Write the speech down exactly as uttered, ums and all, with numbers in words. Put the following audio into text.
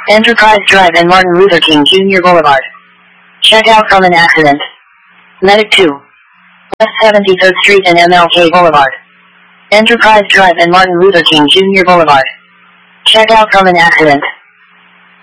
Enterprise Drive and Martin Luther King Junior Boulevard. Check out from an accident. Medic two. West seventy-third Street and M L K Boulevard. Enterprise Drive and Martin Luther King Junior Boulevard. Check out from an accident.